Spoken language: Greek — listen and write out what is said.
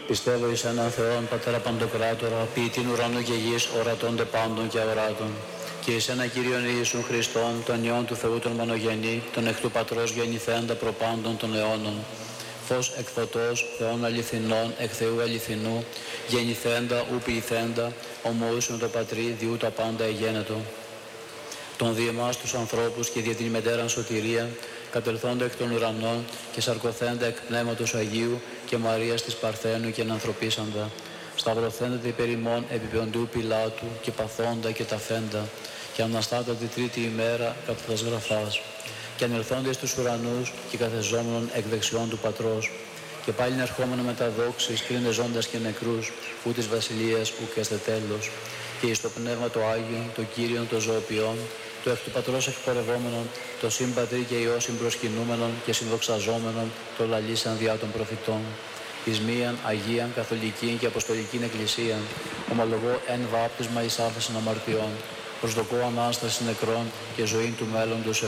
Πιστεύω εις έναν Θεόν, Πατέρα Παντοκράτορα, ποιητήν ουρανού και γης, ορατώνται πάντων και αοράτων. Και εις έναν Κύριον Ιησούν Χριστόν, τον Υιόν του Θεού τον Μονογενή, τον εκ του Πατρός γεννηθέντα προπάντων των αιώνων. Φως εκφωτός, Θεόν αληθινών, εκ Θεού αληθινού, γεννηθέντα, ου ποιηθέντα, ομοούσιον το Πατρί, διού τα πάντα εγένετο. Τον δι' εμάς τους ανθρώπους και δια την μετέραν σωτηρία, κατελθόντα εκ των ουρανών και σαρκωθέντα εκ Πνεύματος Αγίου και Μαρίας της Παρθένου και ενανθρωπίσαντα. Σταυρωθέντα υπέρ ημών επί Ποντίου Πιλάτου και παθόντα και ταφέντα, και αναστάτα τη τρίτη ημέρα κατά τας γραφάς. Και ανελθόντες στους ουρανούς και καθεζόμενον εκ δεξιών του Πατρός. Και πάλιν ερχόμενο με τα δόξης, κρίνε ζώντας και νεκρούς, ου της βασιλείας ουκ έστε τέλος. Και εις το Πνεύμα το Άγιον, το Κύριον το ζωοποιών, το εκ του Πατρός εκπορευόμενον, το Συμπατρί και Υιό συμπροσκυνούμενον και συνδοξαζόμενον, το λαλήσαν διά των προφητών. Εις μίαν Αγίαν Καθολικήν και Αποστολικήν Εκκλησίαν, ομολογώ εν βάπτισμα εις άφεσιν αμαρτιών, προσδοκώ Ανάσταση νεκρών και ζωήν του μέλλοντος